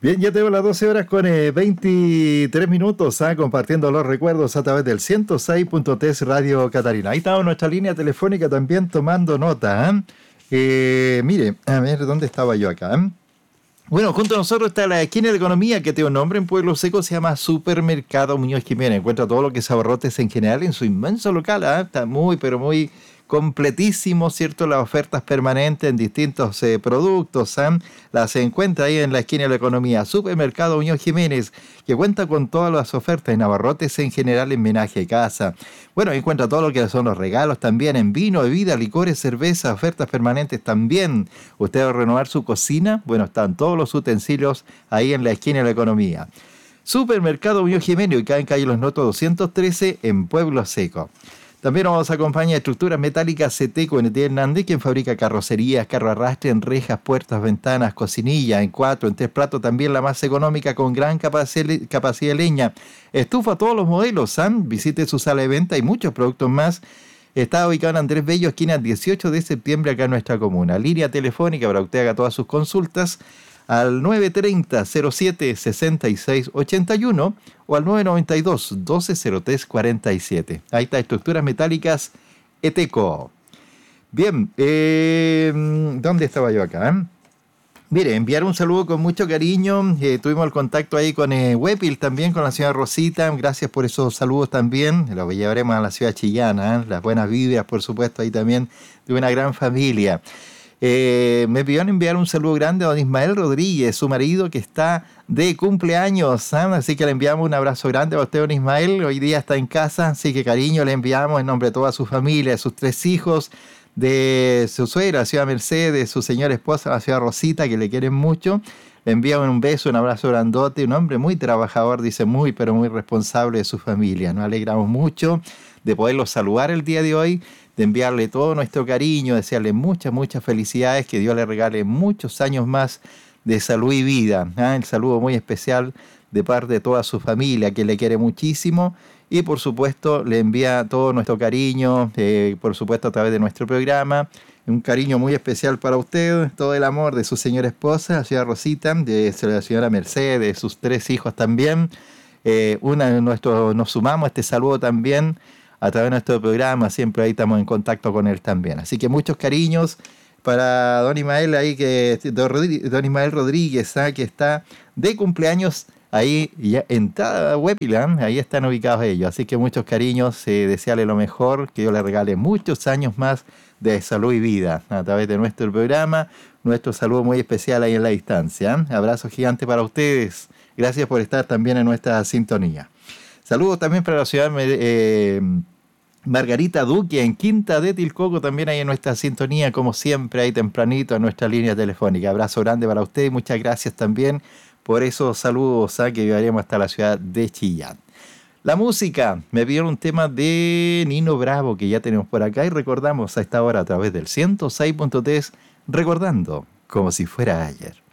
Bien, ya tengo las 12 horas con 23 minutos, compartiendo los recuerdos a través del 106.3 Radio Catarina. Ahí estaba nuestra línea telefónica también tomando nota. Mire, a ver, ¿dónde estaba yo acá? Bueno, junto a nosotros está la esquina de economía que tiene un nombre en Pueblo Seco, se llama Supermercado Muñoz Jiménez. Encuentra todo lo que es abarrotes en general en su inmenso local. Está muy, pero muy completísimo, ¿cierto? Las ofertas permanentes en distintos productos. Las encuentra ahí en la esquina de la economía. Supermercado Muñoz Jiménez, que cuenta con todas las ofertas en abarrotes en general, en menaje de casa. Bueno, encuentra todo lo que son los regalos también en vino, bebida, licores, cerveza, ofertas permanentes también. Usted va a renovar su cocina, bueno, están todos los utensilios ahí en la esquina de la economía. Supermercado Muñoz Jiménez, ubicado en calle Los Notos 213 en Pueblo Seco. También nos acompaña Estructuras Metálicas Seteco en Etienne Hernández, quien fabrica carrocerías, carro arrastre en rejas, puertas, ventanas, cocinilla, en 4, en 3 platos, también la más económica con gran capacidad de leña. Estufa a todos los modelos, visite su sala de venta y muchos productos más. Está ubicado en Andrés Bello, esquina 18 de septiembre, acá en nuestra comuna. Línea telefónica para que usted haga todas sus consultas al 930-07-6681 o al 992-120347. Ahí está, Estructuras Metálicas Eteco. Bien, ¿dónde estaba yo acá? Mire, enviar un saludo con mucho cariño. Tuvimos el contacto ahí con Wepil, también con la señora Rosita. Gracias por esos saludos también. Los llevaremos a la ciudad chillana. Las buenas vibras, por supuesto, ahí también de una gran familia. Me pidieron enviar un saludo grande a don Ismael Rodríguez, su marido, que está de cumpleaños, así que le enviamos un abrazo grande a usted, don Ismael. Hoy día está en casa, así que cariño le enviamos en nombre de toda su familia, de sus 3 hijos, de su suegra, la señora Mercedes, de su señora esposa, la señora Rosita, que le quieren mucho. Le enviamos un beso, un abrazo grandote, un hombre muy trabajador, dice, muy, pero muy responsable de su familia. Nos alegramos mucho de poderlo saludar el día de hoy, de enviarle todo nuestro cariño, desearle muchas, muchas felicidades, que Dios le regale muchos años más de salud y vida. El saludo muy especial de parte de toda su familia, que le quiere muchísimo, y por supuesto le envía todo nuestro cariño, por supuesto a través de nuestro programa, un cariño muy especial para usted, todo el amor de su señora esposa, la señora Rosita, de la señora Mercedes, de sus 3 hijos también. Nos sumamos a este saludo también a través de nuestro programa, siempre ahí estamos en contacto con él también. Así que muchos cariños para don Ismael ahí, don Ismael Rodríguez, que está de cumpleaños ahí ya en Wepil, ahí están ubicados ellos. Así que muchos cariños, desearle lo mejor, que Dios le regale muchos años más de salud y vida a través de nuestro programa. Nuestro saludo muy especial ahí en la distancia. Abrazo gigante para ustedes. Gracias por estar también en nuestra sintonía. Saludos también para la ciudad Margarita Duque en Quinta de Tilcoco, también ahí en nuestra sintonía, como siempre, ahí tempranito en nuestra línea telefónica. Abrazo grande para usted y muchas gracias también por esos saludos que llevaremos hasta la ciudad de Chillán. La música, me pidieron un tema de Nino Bravo que ya tenemos por acá y recordamos a esta hora a través del 106.3, recordando como si fuera ayer.